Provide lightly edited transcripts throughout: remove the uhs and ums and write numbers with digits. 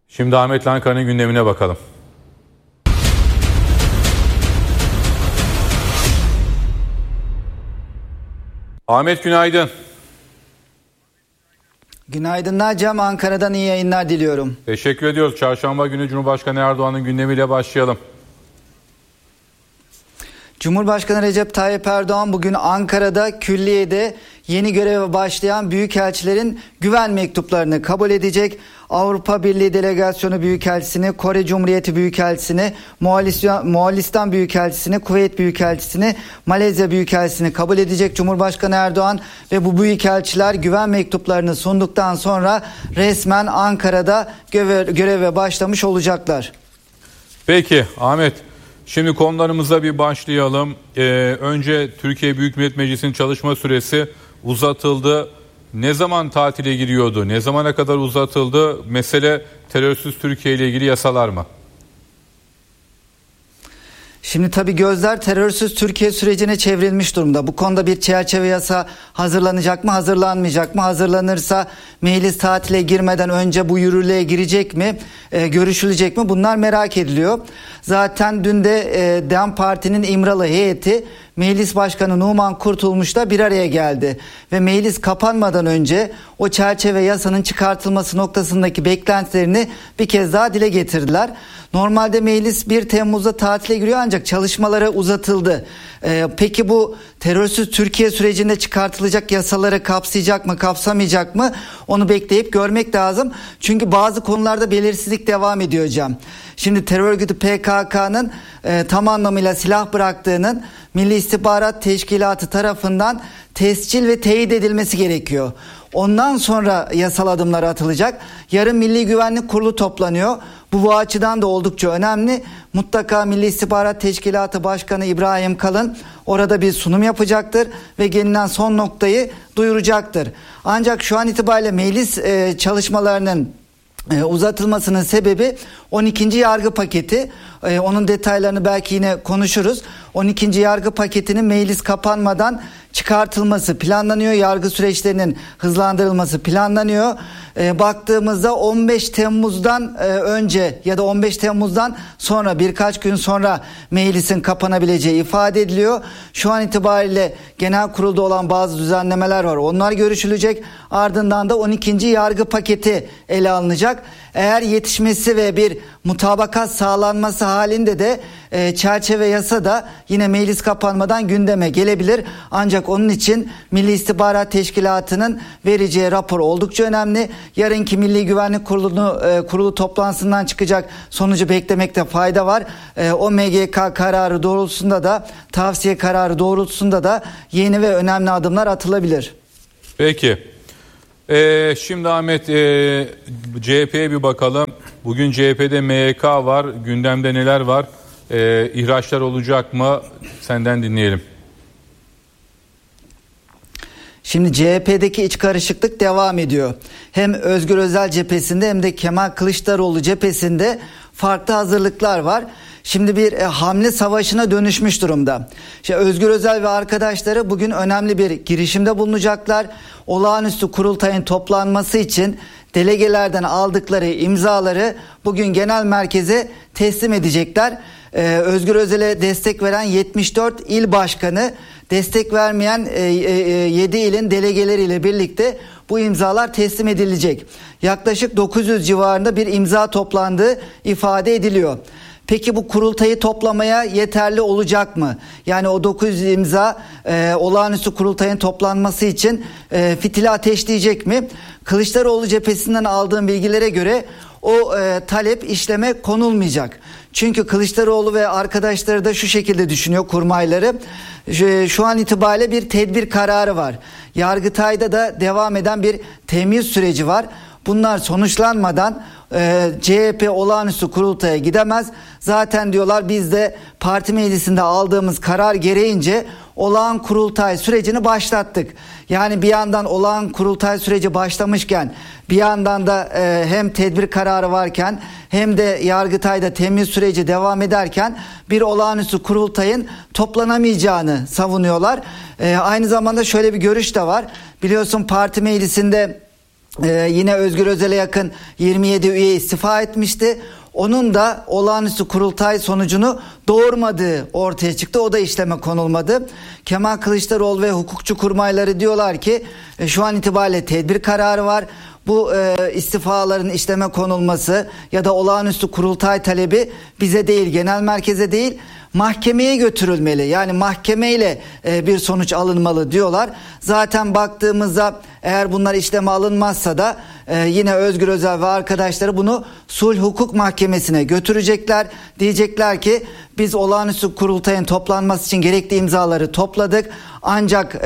Şimdi Ahmet Ankara'nın gündemine bakalım. Ahmet günaydın. Günaydınlar Cem, Ankara'dan iyi yayınlar diliyorum. Teşekkür ediyoruz. Çarşamba günü Cumhurbaşkanı Erdoğan'ın gündemiyle başlayalım. Cumhurbaşkanı Recep Tayyip Erdoğan bugün Ankara'da külliyede yeni göreve başlayan büyükelçilerin güven mektuplarını kabul edecek. Avrupa Birliği Delegasyonu Büyükelçisini, Kore Cumhuriyeti Büyükelçisini, Moğolistan Büyükelçisini, Kuveyt Büyükelçisini, Malezya Büyükelçisini kabul edecek Cumhurbaşkanı Erdoğan ve bu büyükelçiler güven mektuplarını sunduktan sonra resmen Ankara'da göreve başlamış olacaklar. Peki Ahmet, şimdi konularımıza bir başlayalım. Önce Türkiye Büyük Millet Meclisi'nin çalışma süresi uzatıldı. Ne zaman tatile giriyordu? Ne zamana kadar uzatıldı? Mesele terörsüz Türkiye ile ilgili yasalar mı? Şimdi tabii gözler terörsüz Türkiye sürecine çevrilmiş durumda. Bu konuda bir çerçeve yasa hazırlanacak mı, hazırlanmayacak mı? Hazırlanırsa meclis tatile girmeden önce bu yürürlüğe girecek mi, görüşülecek mi? Bunlar merak ediliyor. Zaten dün de DEM Parti'nin İmralı heyeti Meclis Başkanı Numan Kurtulmuş'la bir araya geldi. Ve meclis kapanmadan önce o çerçeve yasanın çıkartılması noktasındaki beklentilerini bir kez daha dile getirdiler. Normalde meclis 1 Temmuz'da tatile giriyor ancak çalışmaları uzatıldı. Peki bu terörsüz Türkiye sürecinde çıkartılacak yasaları kapsayacak mı, kapsamayacak mı? Onu bekleyip görmek lazım. Çünkü bazı konularda belirsizlik devam ediyor hocam. Şimdi terör örgütü PKK'nın tam anlamıyla silah bıraktığının Milli İstihbarat Teşkilatı tarafından tescil ve teyit edilmesi gerekiyor. Ondan sonra yasal adımlar atılacak. Yarın Milli Güvenlik Kurulu toplanıyor. Bu açıdan da oldukça önemli. Mutlaka Milli İstihbarat Teşkilatı Başkanı İbrahim Kalın orada bir sunum yapacaktır ve gelinen son noktayı duyuracaktır. Ancak şu an itibariyle meclis çalışmalarının uzatılmasının sebebi 12. yargı paketi. Onun detaylarını belki yine konuşuruz. 12. yargı paketinin meclis kapanmadan çıkartılması planlanıyor. Yargı süreçlerinin hızlandırılması planlanıyor. Baktığımızda 15 Temmuz'dan önce ya da 15 Temmuz'dan sonra birkaç gün sonra meclisin kapanabileceği ifade ediliyor. Şu an itibariyle genel kurulda olan bazı düzenlemeler var. Onlar görüşülecek. Ardından da 12. yargı paketi ele alınacak. Eğer yetişmesi ve bir mutabakat sağlanması halinde de çerçeve yasa da yine meclis kapanmadan gündeme gelebilir. Ancak onun için Milli İstihbarat Teşkilatı'nın vereceği rapor oldukça önemli. Yarınki Milli Güvenlik Kurulu toplantısından çıkacak sonucu beklemekte fayda var. O MGK kararı doğrultusunda da tavsiye kararı doğrultusunda da yeni ve önemli adımlar atılabilir. Peki. Şimdi Ahmet CHP'ye bir bakalım. Bugün CHP'de MYK var. Gündemde neler var? İhraçlar olacak mı? Senden dinleyelim. Şimdi CHP'deki iç karışıklık devam ediyor. Hem Özgür Özel cephesinde hem de Kemal Kılıçdaroğlu cephesinde farklı hazırlıklar var. Şimdi bir hamle savaşına dönüşmüş durumda. Özgür Özel ve arkadaşları bugün önemli bir girişimde bulunacaklar. Olağanüstü kurultayın toplanması için delegelerden aldıkları imzaları bugün genel merkeze teslim edecekler. Özgür Özel'e destek veren 74 il başkanı, destek vermeyen 7 ilin delegeleriyle birlikte bu imzalar teslim edilecek. Yaklaşık 900 civarında bir imza toplandığı ifade ediliyor. Peki bu kurultayı toplamaya yeterli olacak mı? Yani o 900 imza olağanüstü kurultayın toplanması için fitili ateşleyecek mi? Kılıçdaroğlu cephesinden aldığım bilgilere göre o talep işleme konulmayacak. Çünkü Kılıçdaroğlu ve arkadaşları da şu şekilde düşünüyor, kurmayları. Şu an itibariyle bir tedbir kararı var. Yargıtay'da da devam eden bir temyiz süreci var. Bunlar sonuçlanmadan CHP olağanüstü kurultaya gidemez. Zaten diyorlar biz de parti meclisinde aldığımız karar gereğince olağan kurultay sürecini başlattık. Yani bir yandan olağan kurultay süreci başlamışken bir yandan da hem tedbir kararı varken hem de Yargıtay'da temyiz süreci devam ederken bir olağanüstü kurultayın toplanamayacağını savunuyorlar. Aynı zamanda şöyle bir görüş de var. Biliyorsun parti meclisinde yine Özgür Özel'e yakın 27 üye istifa etmişti. Onun da olağanüstü kurultay sonucunu doğurmadığı ortaya çıktı. O da işleme konulmadı. Kemal Kılıçdaroğlu ve hukukçu kurmayları diyorlar ki şu an itibariyle tedbir kararı var. Bu istifaların işleme konulması ya da olağanüstü kurultay talebi bize değil, genel merkeze değil, mahkemeye götürülmeli. Yani mahkemeyle bir sonuç alınmalı diyorlar. Zaten baktığımızda eğer bunlar işleme alınmazsa da yine Özgür Özel ve arkadaşları bunu Sulh Hukuk Mahkemesi'ne götürecekler. Diyecekler ki biz olağanüstü kurultayın toplanması için gerekli imzaları topladık. Ancak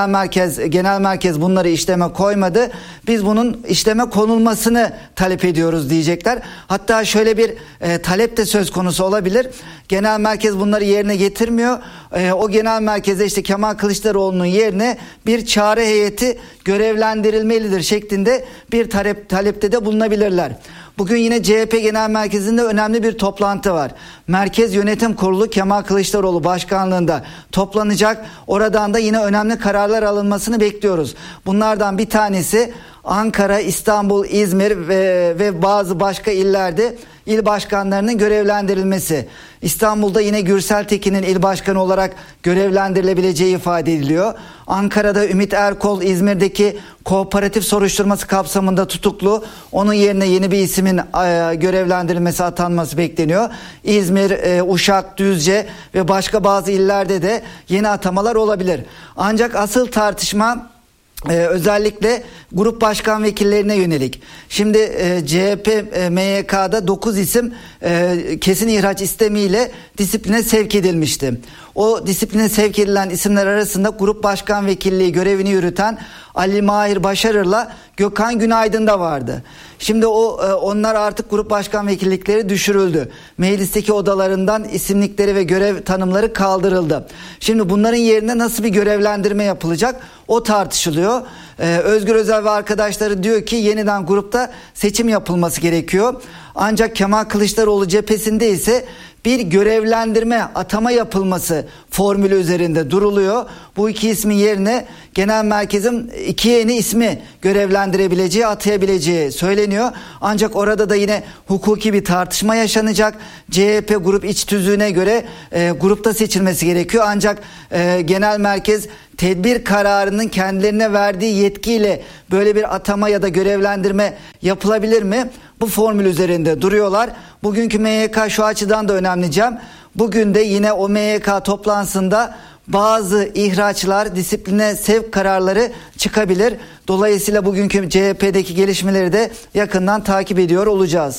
genel merkez bunları işleme koymadı. Biz bunun işleme konulmasını talep ediyoruz diyecekler. Hatta şöyle bir talep de söz konusu olabilir. Genel merkez bunları yerine getirmiyor. O genel merkeze işte Kemal Kılıçdaroğlu'nun yerine bir çağrı heyeti görevlendirilmelidir şeklinde bir talepte de bulunabilirler. Bugün yine CHP Genel Merkezi'nde önemli bir toplantı var. Merkez Yönetim Kurulu Kemal Kılıçdaroğlu başkanlığında toplanacak. Oradan da yine önemli kararlar alınmasını bekliyoruz. Bunlardan bir tanesi Ankara, İstanbul, İzmir ve bazı başka illerde il başkanlarının görevlendirilmesi. İstanbul'da yine Gürsel Tekin'in il başkanı olarak görevlendirilebileceği ifade ediliyor. Ankara'da Ümit Erkol, İzmir'deki kooperatif soruşturması kapsamında tutuklu. Onun yerine yeni bir ismin görevlendirilmesi, atanması bekleniyor. İzmir, Uşak, Düzce ve başka bazı illerde de yeni atamalar olabilir. Ancak asıl tartışma özellikle grup başkan vekillerine yönelik. Şimdi CHP MYK'da 9 isim kesin ihraç istemiyle disipline sevk edilmişti. O disipline sevk edilen isimler arasında grup başkan vekilliği görevini yürüten Ali Mahir Başarır'la Gökhan Günaydın da vardı. Şimdi onlar artık grup başkan vekillikleri düşürüldü. Meclisteki odalarından isimlikleri ve görev tanımları kaldırıldı. Şimdi bunların yerine nasıl bir görevlendirme yapılacak? O tartışılıyor. Özgür Özel ve arkadaşları diyor ki yeniden grupta seçim yapılması gerekiyor. Ancak Kemal Kılıçdaroğlu cephesinde ise bir görevlendirme, atama yapılması formülü üzerinde duruluyor. Bu iki ismin yerine genel merkezin iki yeni ismi görevlendirebileceği, atayabileceği söyleniyor. Ancak orada da yine hukuki bir tartışma yaşanacak. CHP grup iç tüzüğüne göre grupta seçilmesi gerekiyor. Ancak genel merkez tedbir kararının kendilerine verdiği yetkiyle böyle bir atama ya da görevlendirme yapılabilir mi? Bu formül üzerinde duruyorlar. Bugünkü MYK şu açıdan da önemli Cem. Bugün de yine o MYK toplantısında bazı ihraçlar, disipline sevk kararları çıkabilir. Dolayısıyla bugünkü CHP'deki gelişmeleri de yakından takip ediyor olacağız.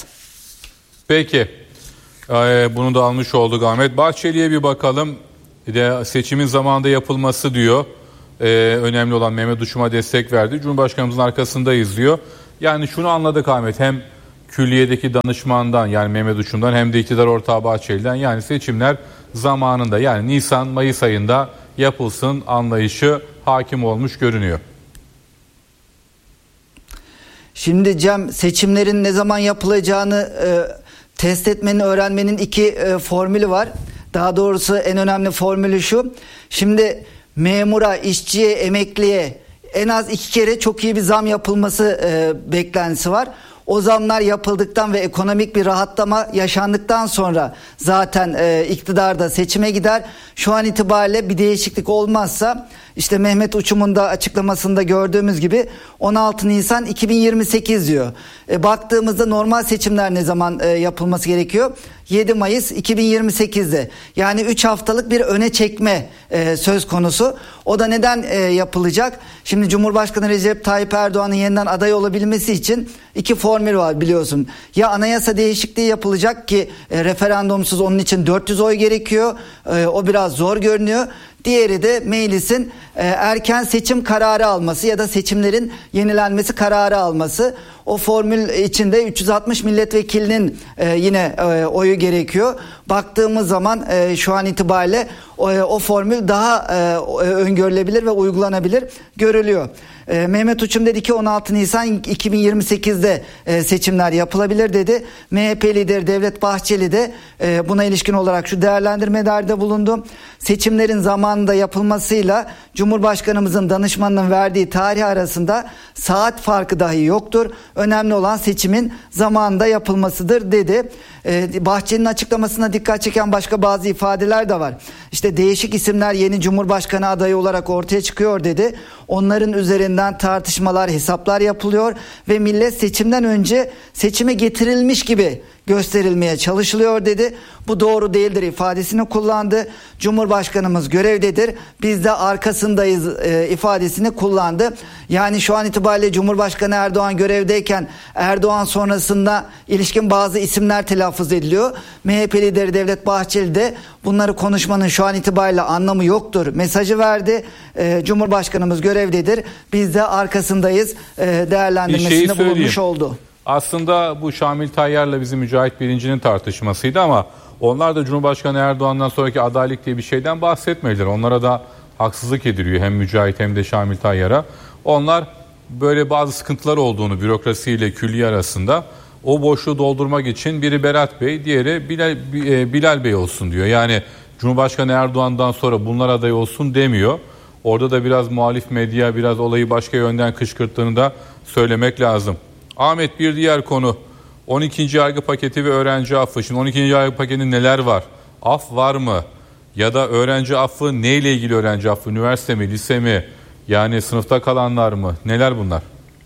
Peki. Bunu da almış olduk Ahmet. Bahçeli'ye bir bakalım. Seçimin zamanında yapılması diyor. Önemli olan Mehmet Uçum'a destek verdi. Cumhurbaşkanımızın arkasındayız diyor. Yani şunu anladık Ahmet, hem külliyedeki danışmandan yani Mehmet Uçum'dan hem de iktidar ortağı Bahçeli'den, yani seçimler zamanında yani Nisan-Mayıs ayında yapılsın anlayışı hakim olmuş görünüyor. Şimdi Cem, seçimlerin ne zaman yapılacağını test etmenin, öğrenmenin iki formülü var. Daha doğrusu en önemli formülü şu. Şimdi memura, işçiye, emekliye en az 2 kere çok iyi bir zam yapılması beklentisi var. O zamlar yapıldıktan ve ekonomik bir rahatlama yaşandıktan sonra zaten iktidar da seçime gider. Şu an itibariyle bir değişiklik olmazsa işte Mehmet Uçum'un da açıklamasında gördüğümüz gibi 16 Nisan 2028 diyor. Baktığımızda normal seçimler ne zaman yapılması gerekiyor? 7 Mayıs 2028'de. Yani 3 haftalık bir öne çekme söz konusu. O da neden yapılacak? Şimdi Cumhurbaşkanı Recep Tayyip Erdoğan'ın yeniden aday olabilmesi için 2 formül var biliyorsun. Ya anayasa değişikliği yapılacak ki referandumsuz onun için 400 oy gerekiyor. O biraz zor görünüyor. Diğeri de meclisin erken seçim kararı alması ya da seçimlerin yenilenmesi kararı alması. O formül içinde 360 milletvekilinin yine oyu gerekiyor. Baktığımız zaman şu an itibariyle o formül daha öngörülebilir ve uygulanabilir görülüyor. Mehmet Uçum dedi ki 16 Nisan 2028'de seçimler yapılabilir dedi. MHP lideri Devlet Bahçeli de buna ilişkin olarak şu değerlendirmelerde bulundu. Seçimlerin zamanında yapılmasıyla Cumhurbaşkanımızın danışmanının verdiği tarih arasında saat farkı dahi yoktur. Önemli olan seçimin zamanında yapılmasıdır dedi. Bahçeli'nin açıklamasına dikkat çeken başka bazı ifadeler de var. İşte değişik isimler yeni Cumhurbaşkanı adayı olarak ortaya çıkıyor dedi. Onların üzerinden tartışmalar, hesaplar yapılıyor ve millet seçimden önce seçime getirilmiş gibi gösterilmeye çalışılıyor dedi. Bu doğru değildir ifadesini kullandı. Cumhurbaşkanımız görevdedir. Biz de arkasındayız ifadesini kullandı. Yani şu an itibariyle Cumhurbaşkanı Erdoğan görevdeyken Erdoğan sonrasında ilişkin bazı isimler telaffuz ediliyor. MHP lideri Devlet Bahçeli de bunları konuşmanın şu an itibariyle anlamı yoktur mesajı verdi. Cumhurbaşkanımız görevdedir. Biz de arkasındayız değerlendirmesinde bulunmuş oldu. Aslında bu Şamil Tayyar'la bizim Mücahit Birinci'nin tartışmasıydı ama onlar da Cumhurbaşkanı Erdoğan'dan sonraki adaylık diye bir şeyden bahsetmediler. Onlara da haksızlık ediliyor hem Mücahit hem de Şamil Tayyar'a. Onlar böyle bazı sıkıntılar olduğunu bürokrasiyle külliye arasında o boşluğu doldurmak için biri Berat Bey, diğeri Bilal Bey olsun diyor. Yani Cumhurbaşkanı Erdoğan'dan sonra bunlar aday olsun demiyor. Orada da biraz muhalif medya biraz olayı başka yönden kışkırttığını da söylemek lazım. Ahmet, bir diğer konu 12. yargı paketi ve öğrenci affı. Şimdi 12. yargı paketinde neler var? Af var mı? Ya da öğrenci affı neyle ilgili öğrenci affı? Üniversite mi, lise mi? Yani sınıfta kalanlar mı? Neler bunlar?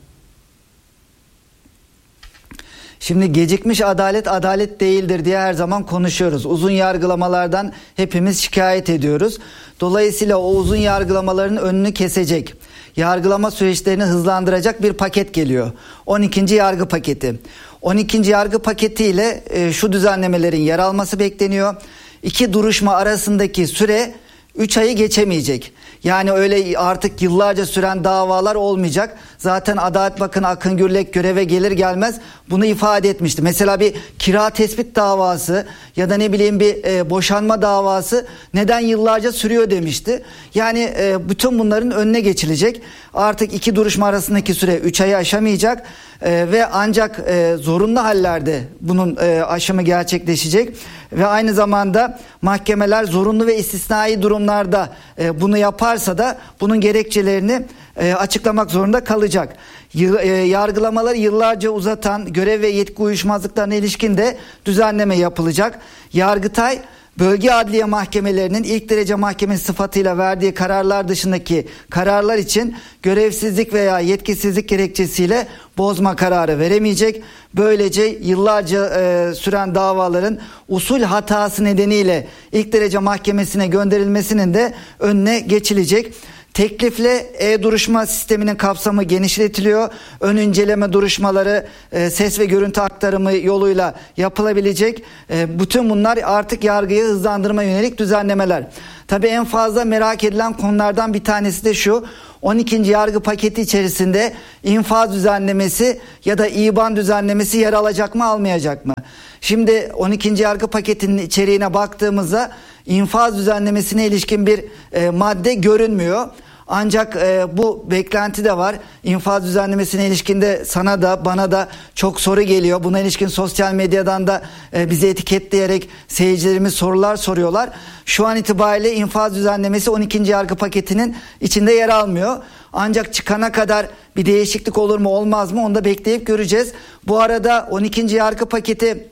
Şimdi gecikmiş adalet adalet değildir diye her zaman konuşuyoruz. Uzun yargılamalardan hepimiz şikayet ediyoruz. Dolayısıyla o uzun yargılamaların önünü kesecek, yargılama süreçlerini hızlandıracak bir paket geliyor. 12. yargı paketi. 12. yargı paketiyle şu düzenlemelerin yer alması bekleniyor. İki duruşma arasındaki süre 3 ayı geçemeyecek. Yani öyle artık yıllarca süren davalar olmayacak. Zaten Adalet Bakanı Akın Gürlek göreve gelir gelmez bunu ifade etmişti. Mesela bir kira tespit davası ya da ne bileyim bir boşanma davası neden yıllarca sürüyor demişti. Yani bütün bunların önüne geçilecek. Artık iki duruşma arasındaki süre 3 ayı aşamayacak ve ancak zorunlu hallerde bunun aşımı gerçekleşecek. Ve aynı zamanda mahkemeler zorunlu ve istisnai durumlarda bunu yaparsa da bunun gerekçelerini açıklamak zorunda kalacak. Yargılamaları yıllarca uzatan görev ve yetki uyuşmazlıklarına ilişkin de düzenleme yapılacak. Yargıtay bölge adliye mahkemelerinin ilk derece mahkemesi sıfatıyla verdiği kararlar dışındaki kararlar için görevsizlik veya yetkisizlik gerekçesiyle bozma kararı veremeyecek. Böylece yıllarca süren davaların usul hatası nedeniyle ilk derece mahkemesine gönderilmesinin de önüne geçilecek. Teklifle e-duruşma sisteminin kapsamı genişletiliyor. Ön inceleme duruşmaları ses ve görüntü aktarımı yoluyla yapılabilecek. Bütün bunlar artık yargıyı hızlandırma yönelik düzenlemeler. Tabii en fazla merak edilen konulardan bir tanesi de şu: 12. yargı paketi içerisinde infaz düzenlemesi ya da İBAN düzenlemesi yer alacak mı, almayacak mı? Şimdi 12. yargı paketinin içeriğine baktığımızda infaz düzenlemesine ilişkin bir madde görünmüyor. Ancak bu beklenti de var. İnfaz düzenlemesine ilişkin de sana da bana da çok soru geliyor. Buna ilişkin sosyal medyadan da bizi etiketleyerek seyircilerimiz sorular soruyorlar. Şu an itibariyle infaz düzenlemesi 12. yargı paketinin içinde yer almıyor. Ancak çıkana kadar bir değişiklik olur mu olmaz mı onu da bekleyip göreceğiz. Bu arada 12. yargı paketi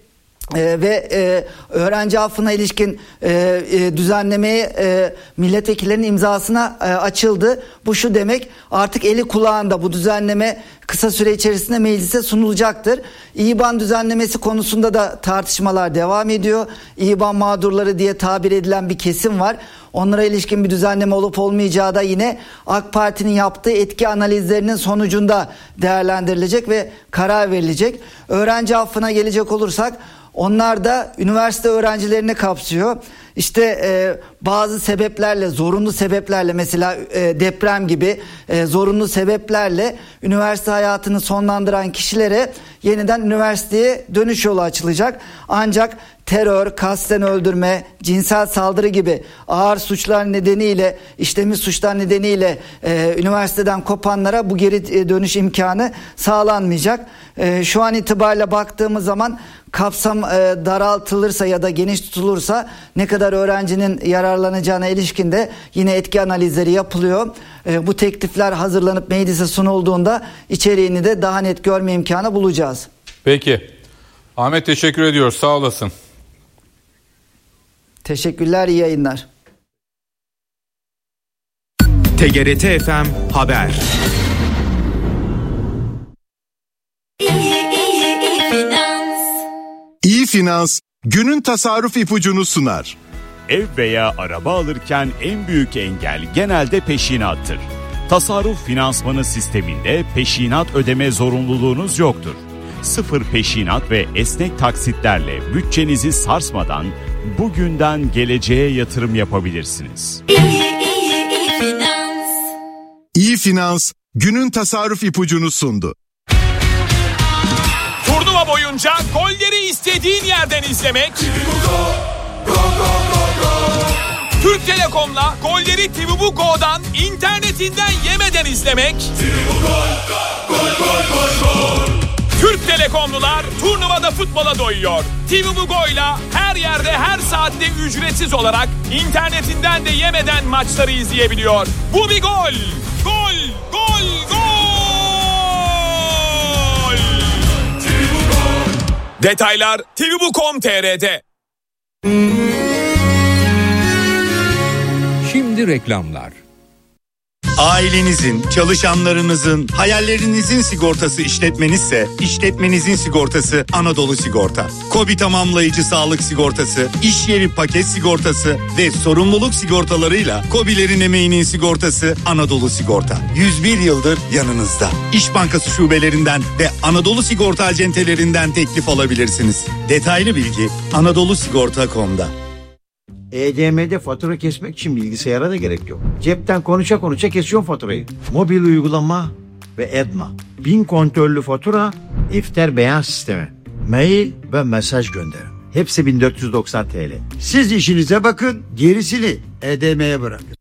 ve öğrenci affına ilişkin düzenlemeye milletvekillerinin imzasına açıldı. Bu şu demek: artık eli kulağında, bu düzenleme kısa süre içerisinde meclise sunulacaktır. İBAN düzenlemesi konusunda da tartışmalar devam ediyor. İBAN mağdurları diye tabir edilen bir kesim var. Onlara ilişkin bir düzenleme olup olmayacağı da yine AK Parti'nin yaptığı etki analizlerinin sonucunda değerlendirilecek ve karar verilecek. Öğrenci affına gelecek olursak, onlar da üniversite öğrencilerini kapsıyor. İşte bazı sebeplerle, zorunlu sebeplerle, mesela deprem gibi zorunlu sebeplerle üniversite hayatını sonlandıran kişilere yeniden üniversiteye dönüş yolu açılacak. Ancak terör, kasten öldürme, cinsel saldırı gibi ağır suçlar nedeniyle, işlemiş suçlar nedeniyle üniversiteden kopanlara bu geri dönüş imkanı sağlanmayacak. Şu an itibariyle baktığımız zaman kapsam daraltılırsa ya da geniş tutulursa ne kadar öğrencinin yararlanacağına ilişkin de yine etki analizleri yapılıyor. Bu teklifler hazırlanıp meclise sunulduğunda içeriğini de daha net görme imkanı bulacağız. Peki. Ahmet, teşekkür ediyoruz. Sağ olasın. Teşekkürler, iyi yayınlar. TGRT FM Haber. İyi Finans, günün tasarruf ipucunu sunar. Ev veya araba alırken en büyük engel genelde peşinattır. Tasarruf finansmanı sisteminde peşinat ödeme zorunluluğunuz yoktur. Sıfır peşinat ve esnek taksitlerle bütçenizi sarsmadan bugünden geleceğe yatırım yapabilirsiniz. İyi Finans, günün tasarruf ipucunu sundu. Turnuva boyunca golleri istediğin yerden izlemek. Türk Telekom'la golleri TV Go'dan internetinden yemeden izlemek. Türk Telekomlular turnuvada futbola doyuyor. TV Go'yla her yerde her saatte ücretsiz olarak internetinden de yemeden maçları izleyebiliyor. Bu bir gol. Gol, gol, gol. Detaylar tvbu.com.tr'de. Şimdi reklamlar. Ailenizin, çalışanlarınızın, hayallerinizin sigortası işletmenizse, işletmenizin sigortası Anadolu Sigorta. KOBİ tamamlayıcı sağlık sigortası, iş yeri paket sigortası ve sorumluluk sigortalarıyla KOBİ'lerin emeğinin sigortası Anadolu Sigorta. 101 yıldır yanınızda. İş Bankası şubelerinden ve Anadolu Sigorta acentelerinden teklif alabilirsiniz. Detaylı bilgi anadolusigorta.com'da. EDM'de fatura kesmek için bilgisayara da gerek yok. Cepten konuşa konuşa kesiyorsun faturayı. Mobil uygulama ve EDMA. 1000 kontörlü fatura, İfter beyan sistemi. Mail ve mesaj gönderin. Hepsi 1490 TL. Siz işinize bakın, gerisini EDM'ye bırakın.